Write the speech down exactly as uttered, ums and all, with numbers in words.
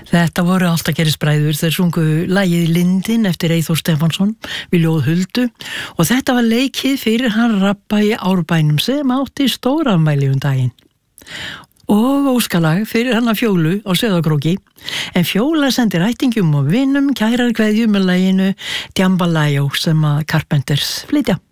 Þetta voru alltaf gerðisbræður, þeir sungu lagið Lindin eftir Eyþór Stefánsson við ljóð Huldu og þetta var leikið fyrir hann Rabba í Árbænum sem átti stórafmæli um daginn. Og óskalag fyrir hann að Fjólu á Sauðárkróki, en Fjóla sendir ættingjum og vinum kærar kveðju með laginu Jambalaya sem að Carpenters flytja.